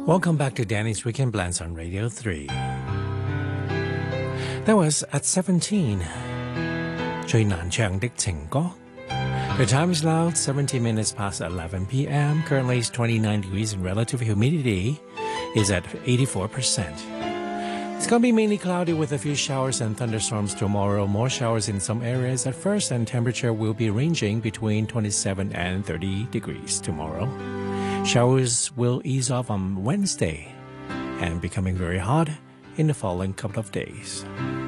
Welcome back to Danny's Weekend Blends on Radio 3. That was at 17, 最難唱的情歌. The time is now 17 minutes past 11 p.m. Currently it's 29 degrees and relative humidity is at 84%. It's going to be mainly cloudy with a few showers and thunderstorms tomorrow. More showers in some areas at first, and temperature will be ranging between 27 and 30 degrees tomorrow. Showers will ease off on Wednesday and becoming very hot in the following couple of days.